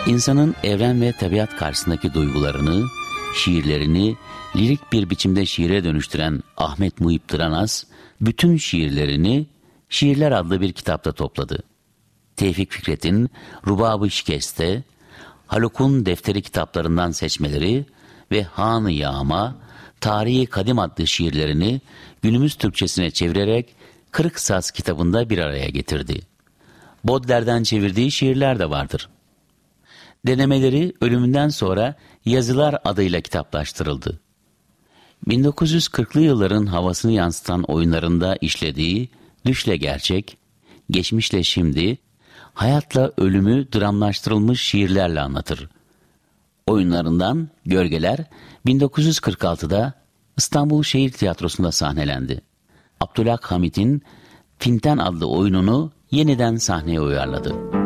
İnsanın evren ve tabiat karşısındaki duygularını, şiirlerini lirik bir biçimde şiire dönüştüren Ahmet Muhip Dıranaz, bütün şiirlerini Şiirler adlı bir kitapta topladı. Tevfik Fikret'in Rubab-ı Şikeste, Haluk'un Defteri kitaplarından seçmeleri ve Han-ı Yağma, Tarihi Kadim adlı şiirlerini günümüz Türkçesine çevirerek Kırık Saz kitabında bir araya getirdi. Baudelaire'den çevirdiği şiirler de vardır. Denemeleri ölümünden sonra Yazılar adıyla kitaplaştırıldı. 1940'lı yılların havasını yansıtan oyunlarında işlediği Düşle Gerçek, Geçmişle Şimdi, hayatla ölümü dramlaştırılmış şiirlerle anlatır. Oyunlarından Gölgeler 1946'da İstanbul Şehir Tiyatrosu'nda sahnelendi. Abdülhak Hamit'in Finten adlı oyununu yeniden sahneye uyarladı.